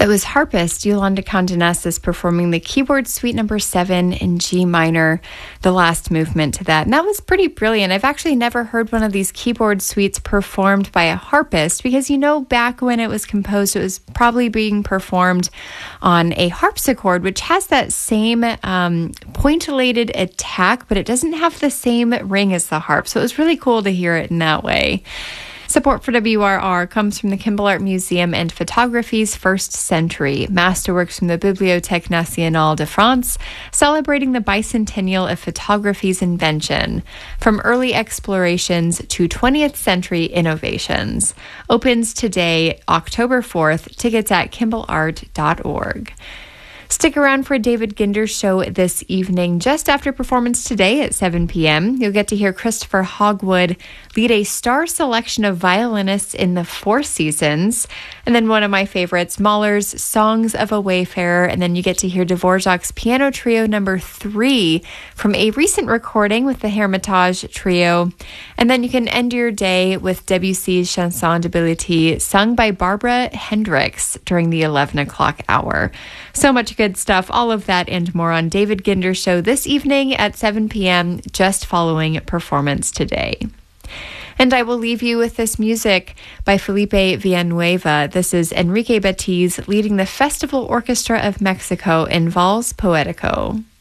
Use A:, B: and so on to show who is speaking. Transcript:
A: That was harpist Yolanda Condenesas performing the keyboard suite number 7 in G minor, the last movement to that. And that was pretty brilliant. I've actually never heard one of these keyboard suites performed by a harpist because, back when it was composed, it was probably being performed on a harpsichord, which has that same pointillated attack, but it doesn't have the same ring as the harp. So it was really cool to hear it in that way. Support for WRR comes from the Kimball Art Museum and Photography's First Century, masterworks from the Bibliothèque Nationale de France, celebrating the bicentennial of photography's invention, from early explorations to 20th century innovations. Opens today, October 4th, tickets at kimballart.org. Stick around for a David Ginder show this evening, just after performance today at 7 p.m. You'll get to hear Christopher Hogwood lead a star selection of violinists in the Four Seasons. And then one of my favorites, Mahler's Songs of a Wayfarer. And then you get to hear Dvorak's Piano Trio number 3 from a recent recording with the Hermitage Trio. And then you can end your day with Debussy's Chanson de Bility, sung by Barbara Hendricks during the 11 o'clock hour. So much good stuff, all of that and more on David Ginder show this evening at 7 p.m., just following performance today. And I will leave you with this music by Felipe Villanueva. This is Enrique Batiz leading the Festival Orchestra of Mexico in Vals Poético.